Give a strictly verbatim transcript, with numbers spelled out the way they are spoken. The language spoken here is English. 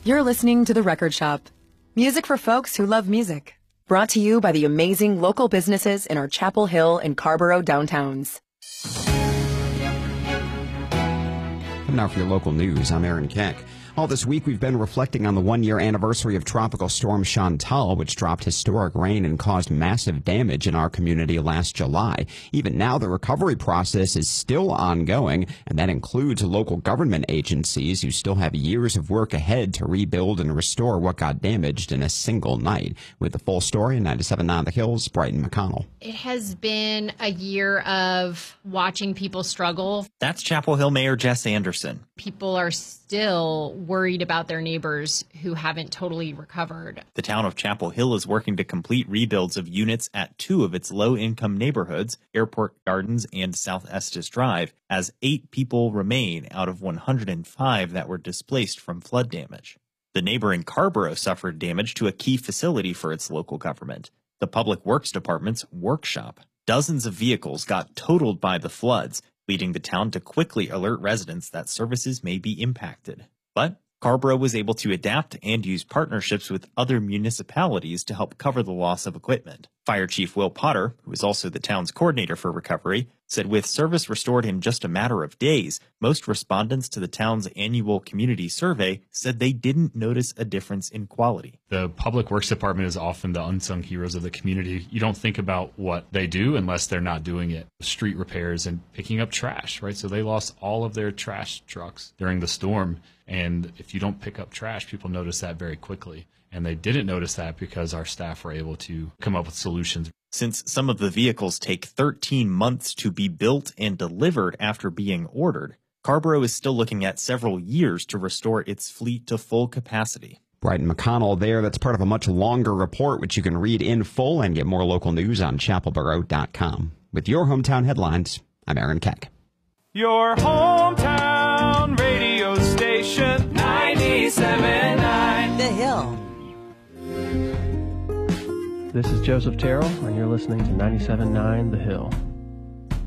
You're listening to The Record Shop. Music for folks who love music. Brought to you by the amazing local businesses in our Chapel Hill and Carborough downtowns. And now for your local news, I'm Aaron Keck. All this week, we've been reflecting on the one-year anniversary of Tropical Storm Chantal, which dropped historic rain and caused massive damage in our community last July. Even now, the recovery process is still ongoing, and that includes local government agencies who still have years of work ahead to rebuild and restore what got damaged in a single night. With the full story, ninety-seven point nine The Hills, Brighton McConnell. It has been a year of watching people struggle. That's Chapel Hill Mayor Jess Anderson. People are still worried about their neighbors who haven't totally recovered. The town of Chapel Hill is working to complete rebuilds of units at two of its low-income neighborhoods, Airport Gardens and South Estes Drive, as eight people remain out of one hundred five that were displaced from flood damage. The neighboring Carborough suffered damage to a key facility for its local government, the Public Works Department's workshop. Dozens of vehicles got totaled by the floods, leading the town to quickly alert residents that services may be impacted. But Carborough was able to adapt and use partnerships with other municipalities to help cover the loss of equipment. Fire Chief Will Potter, who is also the town's coordinator for recovery, said with service restored in just a matter of days, most respondents to the town's annual community survey said they didn't notice a difference in quality. The Public Works Department is often the unsung heroes of the community. You don't think about what they do unless they're not doing it. Street repairs and picking up trash, right? So they lost all of their trash trucks during the storm. And if you don't pick up trash, people notice that very quickly. And they didn't notice that because our staff were able to come up with solutions. Since some of the vehicles take thirteen months to be built and delivered after being ordered, Carborough is still looking at several years to restore its fleet to full capacity. Brighton McConnell there. That's part of a much longer report, which you can read in full and get more local news on chapelboro dot com. With your hometown headlines, I'm Aaron Keck. Your hometown radio station, ninety-seven point nine The Hill. This is Joseph Terrell, and you're listening to ninety-seven point nine The Hill.